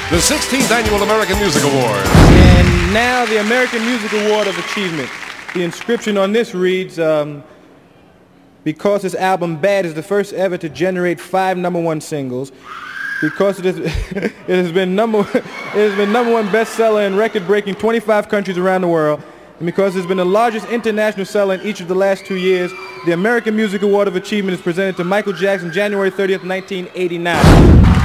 the 16th Annual American Music Award. And now the American Music Award of Achievement. The inscription on this reads, because this album Bad is the first ever to generate 5 #1 singles, because it has been number one bestseller in record-breaking 25 countries around the world, and because it's been the largest international seller in each of the last 2 years, the American Music Award of Achievement is presented to Michael Jackson January 30th, 1989.